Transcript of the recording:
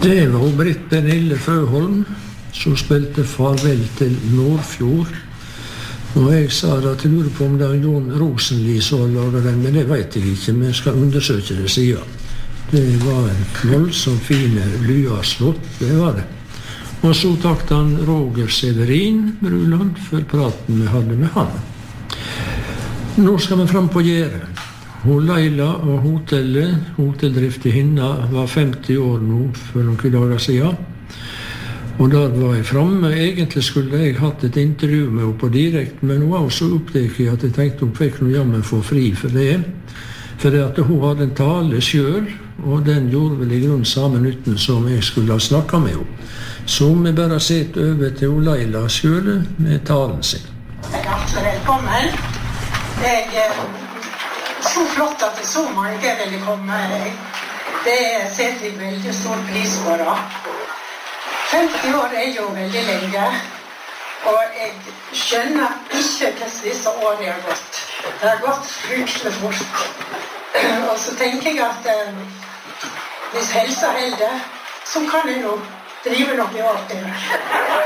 Det var Britt Pernille Frøholm som spilte Farvel til Nordfjord. Og jeg sa at jeg lurer på om det Jon Rosenli som laget den, men det vet jeg ikke, men jeg skal undersøke det siden. Det var en voldsomt fine Lyaslott, det var det. Og så takket han Roger Severin Bruland for praten vi hadde med han. Nå skal vi frem på Gjære. Hun Leila og hotelldrift i Hinna var 50 år nå for noen dager siden. Og der var jeg fremme. Egentlig skulle jeg hatt et intervju med henne på direkte, men hun var så opptatt at jeg tenkte hun fikk noe jammen få fri for det. For det at hun hadde en tale selv, og den gjorde vel i grunnen samme nytten som jeg skulle ha snakket med henne. Så vi bare sett over til Leila selv med talen sin. Velkommen. Så flott at det så mange ville komme. Det setter jeg veldig stor pris på da. 50 år jo veldig lenge, og jeg skjønner ikke hvordan disse årene har gått. Det har gått fryktelig fort. Og så tenker jeg at hvis helsa holder, så kan jeg nå drive noe i år til.